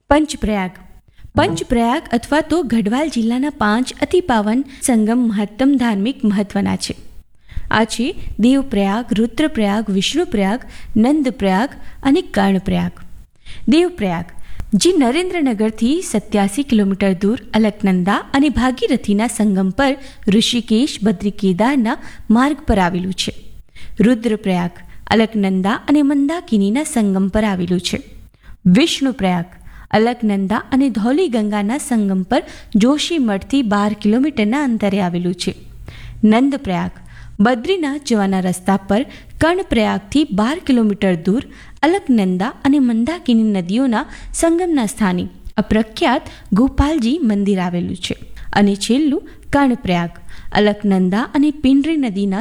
પંચપ્રયાગ. પંચપ્રયાગ અથવા તો ગઢવાલ જિલ્લાના 5 અતિ પાવન સંગમ મહત્તમ ધાર્મિક મહત્વના છે. આ છે દેવપ્રયાગ, રુદ્રપ્રયાગ, વિષ્ણુપ્રયાગ, નંદપ્રયાગ અને કર્ણપ્રયાગ. દેવપ્રયાગ જે નરેન્દ્રનગરથી 87 કિલોમીટર દૂર અલકનંદા અને ભાગીરથીના સંગમ પર ઋષિકેશ બદ્રિકેદારના માર્ગ પર આવેલું છે. રુદ્રપ્રયાગ અલકનંદા અને મંદાકિનીના સંગમ પર આવેલું છે. વિષ્ણુપ્રયાગ અલકનંદા અને ધૌલી ગંગાના સંગમ પર જોશીમઠથી 12 કિલોમીટરના અંતરે આવેલું છે. નંદપ્રયાગ બદ્રીનાથ જવાના રસ્તા પર કર્ણપ્રયાગથી 12 કિલોમીટર દૂર અલકનંદા અને મંદાકિની નદીઓના સંગમના સ્થાને અપ્રખ્યાત ગોપાલજી મંદિર આવેલું છે. અને છેલ્લું કર્ણપ્રયાગ અલકનંદા અને પિંડરી નદીના